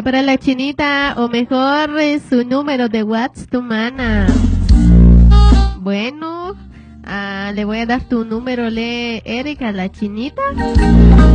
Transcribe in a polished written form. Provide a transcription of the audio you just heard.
para la chinita, o mejor su número de WhatsApp, tu mana. Bueno, le voy a dar tu número, Erika, la chinita.